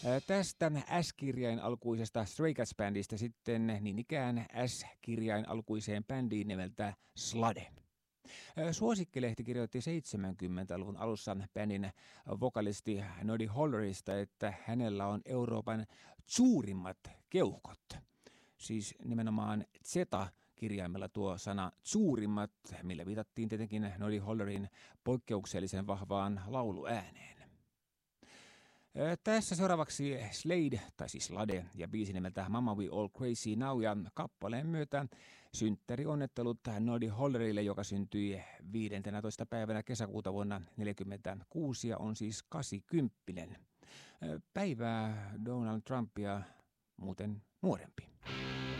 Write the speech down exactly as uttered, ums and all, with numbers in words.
Tästä S-kirjain alkuisesta Stray Cats-bändistä sitten niin ikään S-kirjain alkuiseen bändiin nimeltä Slade. Suosikkilehti kirjoitti seitsemänkymmentäluvun alussa bändin vokalisti Noddy Hollerista, että hänellä on Euroopan suurimmat keuhkot. Siis nimenomaan Z-kirjaimella tuo sana suurimmat, millä viitattiin tietenkin Noddy Hollerin poikkeuksellisen vahvaan lauluääneen. Tässä seuraavaksi Slade, tai siis Slade, ja biisi nimeltä Mama We All Crazy Now, ja kappaleen myötä synttärionnettelut Noddy Hollerille, joka syntyi viidentenätoista päivänä kesäkuuta vuonna tuhatyhdeksänsataaneljäkymmentäkuusi ja on siis kasikymppinen. Päivää Donald Trumpia muuten nuorempi.